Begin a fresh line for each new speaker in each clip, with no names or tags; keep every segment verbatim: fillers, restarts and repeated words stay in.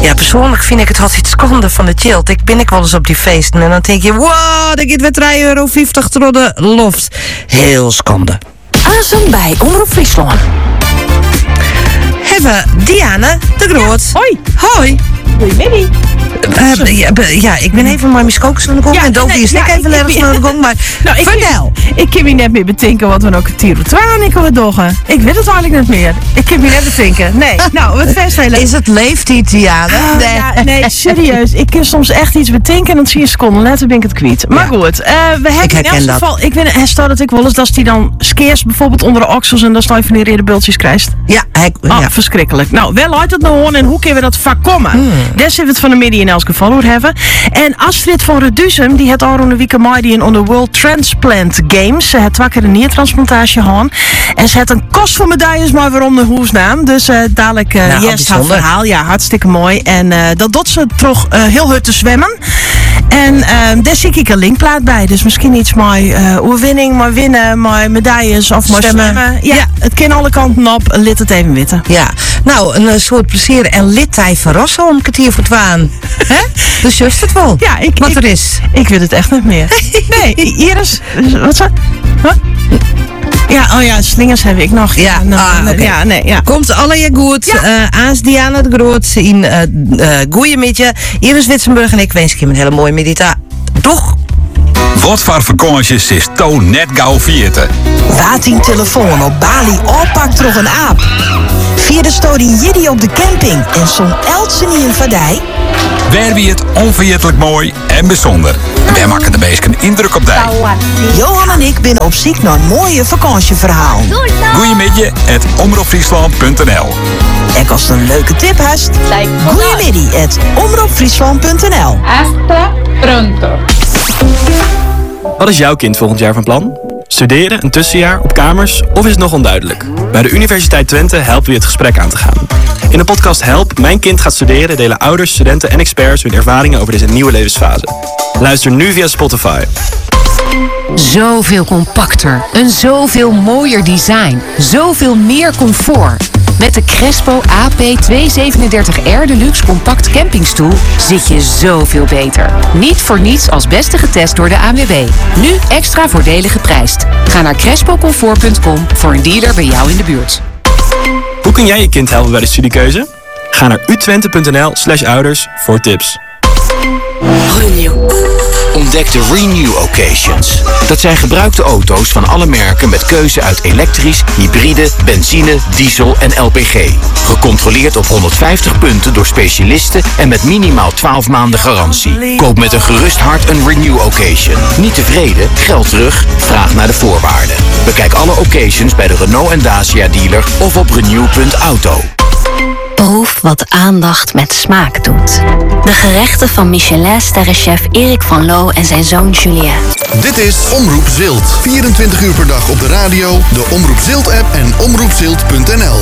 Ja, persoonlijk vind ik het altijd schande van de child. Ik ben ik wel eens op die feesten en dan denk je, wow, dat gaat weer drie euro vijftig door de loft. Heel schande.
Aanzang bij Omroep Friesland.
Hebben Diana de Groot.
Hoi.
Hoi.
Goedemiddag.
Uh, ja, ja, ik ben even maar mijn skokers aan de gong.
Ja,
en Dovie
nee,
is
ja,
ik even
ik-
ergens
ik-
naar de gong. Maar
Nou, ik,
vertel.
Ik kan me net meer bedenken wat we ook een tier twaalf ik wil doggen. Ik weet het eigenlijk niet meer. Ik kan me net bedenken. Nee, nou, wat vaststellen.
Is het leeftijd, Diana?
Oh,
Nee.
ja, nee, serieus. Ik kan soms echt iets bedenken en dan zie je een seconde later ben ik het kwijt. Maar
Ja.
goed, eh, we hebben
herken
in elk
dat.
geval, ik weet, hij staat dat ik wel eens, dat die dan skeers bijvoorbeeld onder de oksels en dan sta je van die rede bultjes krijgt.
Ja, hij,
Ah,
ja.
verschrikkelijk. Nou, wel uit het nou horen en hoe kunnen we dat voorkomen?
Hmm.
Daar zullen we het van de media in elk geval over hebben. En Astrid van Reduzem, die het al een week meedoen aan de World Transplant Games. Ze heeft wakker een niertransplantage gehad. En ze heeft een kost voor medailles, maar waarom de hoesnaam. Dus uh, dadelijk uh,
Nou,
yes, haar
bijzonder.
verhaal. Ja, hartstikke mooi. En uh, dat doet ze toch uh, heel hard te zwemmen. En uh, daar zie ik een linkplaat bij. Dus misschien iets met uh, oerwinning, maar winnen, maar medailles of maar
Zwemmen.
zwemmen. Ja,
Ja.
het kan alle kanten op. Lid het even weten.
Ja, nou, een eh, soort plezier en lidtij verrassen om een kwartier voor twaalf. Hè? Dus just het wel.
Ja, ik,
Wat
ik,
er is.
Ik weet het echt niet meer. Nee, Iris, wat zo? Huh? Ja, oh ja, slingers heb ik nog.
Ja,
nou,
ah,
nou,
oké.
ja, nee, ja.
Komt alle je goed.
Ja.
Uh, Aans Diana de Groot in uh, uh, goeie midje. Iris Witsenburg en ik wens je een hele mooie medita. Doch.
Wat voor vakanties is toon net gauw vieren?
Waat in telefoon op Bali oppakt toch een aap. Via de story Jiddy op de camping en zo'n Eltsen in Vadij.
Waar wie het onvergetelijk mooi en bijzonder. Wij maken de meest een indruk op die.
Johan en ik zijn op zoek naar een mooie vakantieverhaal.
Goeiemiddag, at omroepfriesland punt n l.
En als het een leuke tip hast, goeiemiddag at omroepfriesland punt n l.
Hasta pronto.
Wat is jouw kind volgend jaar van plan? Studeren, een tussenjaar, op kamers of is het nog onduidelijk? Bij de Universiteit Twente helpen we je het gesprek aan te gaan. In de podcast Help, Mijn Kind gaat studeren delen ouders, studenten en experts hun ervaringen over deze nieuwe levensfase. Luister nu via Spotify.
Zoveel compacter, een zoveel mooier design, zoveel meer comfort. Met de Crespo A P tweehonderdzevenendertig R Deluxe Compact Campingstoel zit je zoveel beter. Niet voor niets als beste getest door de A N W B. Nu extra voordelig geprijsd. Ga naar crespo comfort punt com voor een dealer bij jou in de buurt.
Hoe kun jij je kind helpen bij de studiekeuze? Ga naar utwente punt n l slash ouders voor tips.
Ontdek de Renew Occasions. Dat zijn gebruikte auto's van alle merken met keuze uit elektrisch, hybride, benzine, diesel en L P G. Gecontroleerd op honderdvijftig punten door specialisten en met minimaal twaalf maanden garantie. Koop met een gerust hart een Renew Occasion. Niet tevreden? Geld terug? Vraag naar de voorwaarden. Bekijk alle occasions bij de Renault en Dacia dealer of op renew punt auto.
Proef wat aandacht met smaak doet. De gerechten van Michelin-sterrenchef Erik van Loo en zijn zoon Julien.
Dit is Omroep Zilt. vierentwintig uur per dag op de radio, de Omroep Zilt-app en omroep zilt punt n l.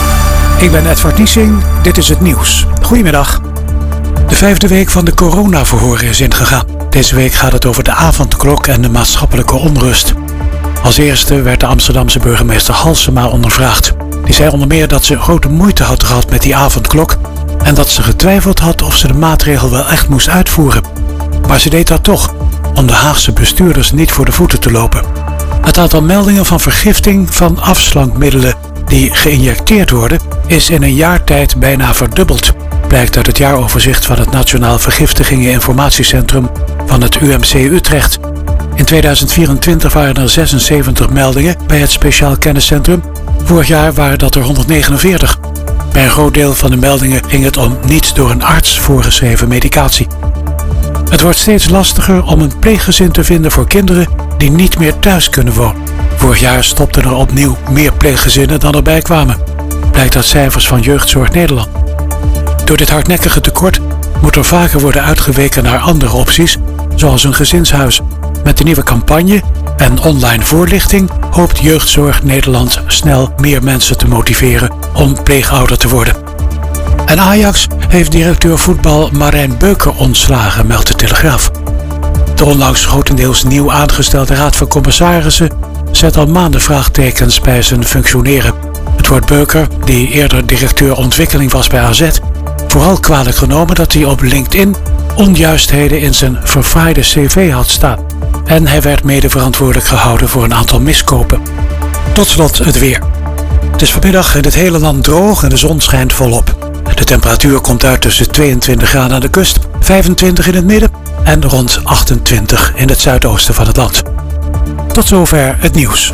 Ik ben Edward Niesing, dit is het nieuws. Goedemiddag. De vijfde week van de coronaverhoren is ingegaan. Deze week gaat het over de avondklok en de maatschappelijke onrust. Als eerste werd de Amsterdamse burgemeester Halsema ondervraagd. Die zei onder meer dat ze grote moeite had gehad met die avondklok en dat ze getwijfeld had of ze de maatregel wel echt moest uitvoeren. Maar ze deed dat toch, om de Haagse bestuurders niet voor de voeten te lopen. Het aantal meldingen van vergifting van afslankmiddelen die geïnjecteerd worden is in een jaar tijd bijna verdubbeld. Blijkt uit het jaaroverzicht van het Nationaal Vergiftigingen-Informatiecentrum van het U M C Utrecht. In tweeduizend vierentwintig waren er zesenzeventig meldingen bij het Speciaal Kenniscentrum. Vorig jaar waren dat er honderdnegenenveertig. Bij een groot deel van de meldingen ging het om niet door een arts voorgeschreven medicatie. Het wordt steeds lastiger om een pleeggezin te vinden voor kinderen die niet meer thuis kunnen wonen. Vorig jaar stopten er opnieuw meer pleeggezinnen dan erbij kwamen. Blijkt uit cijfers van Jeugdzorg Nederland. Door dit hardnekkige tekort moet er vaker worden uitgeweken naar andere opties, zoals een gezinshuis. Met de nieuwe campagne en online voorlichting hoopt Jeugdzorg Nederland snel meer mensen te motiveren om pleegouder te worden. En Ajax heeft directeur voetbal Marijn Beuker ontslagen, meldt de Telegraaf. De onlangs grotendeels nieuw aangestelde Raad van Commissarissen zet al maanden vraagtekens bij zijn functioneren. Het wordt Beuker, die eerder directeur ontwikkeling was bij A Z, vooral kwalijk genomen dat hij op LinkedIn onjuistheden in zijn verfraaide cv had staan. En hij werd mede verantwoordelijk gehouden voor een aantal miskopen. Tot slot het weer. Het is vanmiddag in het hele land droog en de zon schijnt volop. De temperatuur komt uit tussen tweeëntwintig graden aan de kust, vijfentwintig in het midden en rond achtentwintig in het zuidoosten van het land. Tot zover het nieuws.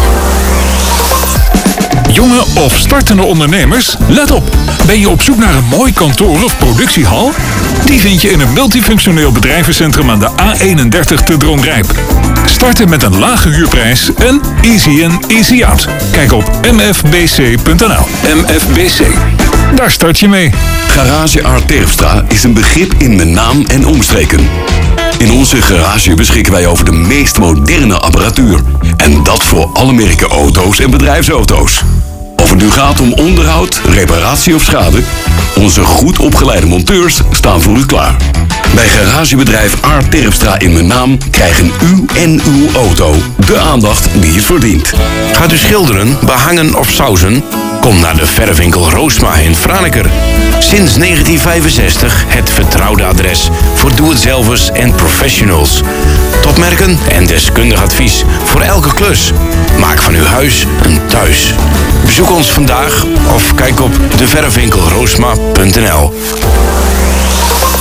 Jonge of startende ondernemers, let op. Ben je op zoek naar een mooi kantoor of productiehal? Die vind je in een multifunctioneel bedrijvencentrum aan de A eenendertig te Dronrijp. Starten met een lage huurprijs en easy in, easy out. Kijk op m f b c punt n l. M F B C. Daar start je mee.
Garage Art Terpstra is een begrip in mijn naam en omstreken. In onze garage beschikken wij over de meest moderne apparatuur. En dat voor alle merken auto's en bedrijfsauto's. Of het nu gaat om onderhoud, reparatie of schade, onze goed opgeleide monteurs staan voor u klaar. Bij garagebedrijf Art Terpstra in mijn naam krijgen u en uw auto de aandacht die het verdient.
Gaat u schilderen, behangen of sausen? Kom naar de verfwinkel Roosma in Franeker. Sinds negentien vijfenzestig het vertrouwde adres voor doe-het-zelvers en professionals. Topmerken en deskundig advies voor elke klus. Maak van uw huis een thuis. Bezoek ons vandaag of kijk op de verfwinkel roosma punt n l.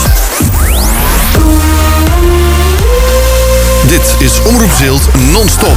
Dit is Omroep Zilt non-stop.